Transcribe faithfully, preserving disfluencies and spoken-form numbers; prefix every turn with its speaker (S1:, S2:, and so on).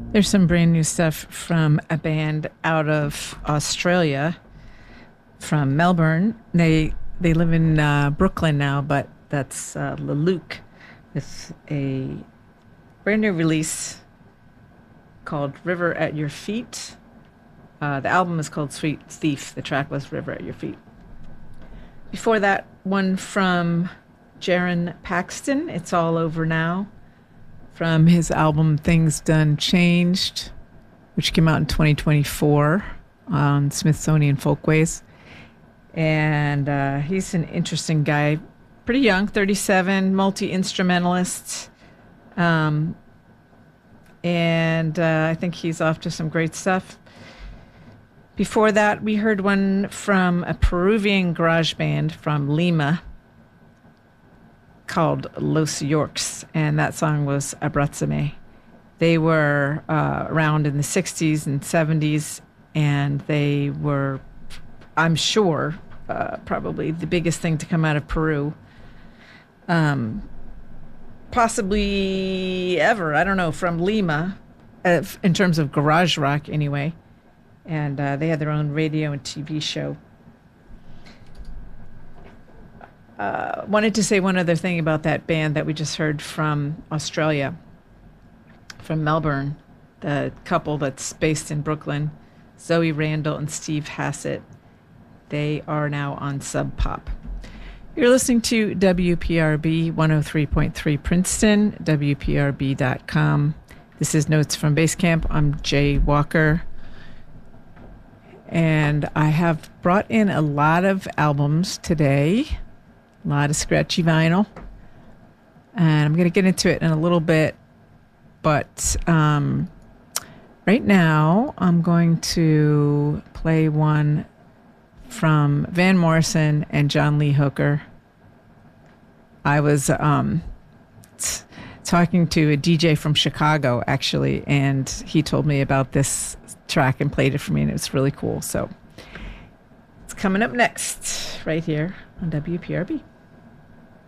S1: There's some brand new stuff from a band out of Australia, from Melbourne. They they live in uh, Brooklyn now, but that's uh, Leluc. It's a brand new release called River at Your Feet. Uh, the album is called Sweet Thief. The track was River at Your Feet. Before that, one from Jaron Paxton, It's All Over Now, from his album Things Done Changed, which came out in twenty twenty-four on Smithsonian Folkways. And uh, he's an interesting guy, pretty young, thirty-seven, multi-instrumentalist. Um, and uh, I think he's off to some great stuff. Before that, we heard one from a Peruvian garage band from Lima called Los Yorks, and that song was Abrázame. They were uh, around in the sixties and seventies, and they were, I'm sure, uh, probably the biggest thing to come out of Peru. Um, possibly ever, I don't know, from Lima, uh, in terms of garage rock anyway. And uh, they had their own radio and T V show. Uh, wanted to say one other thing about that band that we just heard from Australia, from Melbourne, the couple that's based in Brooklyn, Zoe Randall and Steve Hassett. They are now on Sub Pop. You're listening to W P R B one oh three point three Princeton, W P R B dot com. This is Notes from Basecamp. I'm Jay Walker. And I have brought in a lot of albums today, a lot of scratchy vinyl. And I'm going to get into it in a little bit. But um, right now, I'm going to play one from Van Morrison and John Lee Hooker. I was um, t- talking to a D J from Chicago, actually, and he told me about this track and played it for me, and it was really cool. So it's coming up next right here on W P R B.